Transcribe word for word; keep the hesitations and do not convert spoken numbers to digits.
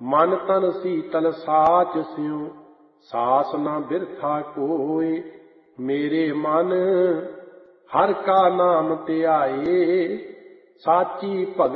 मन तन शीतल साच स्यों, सास न बिरथा कोय। मेरे मन हर का नाम ध्याए, साची भगति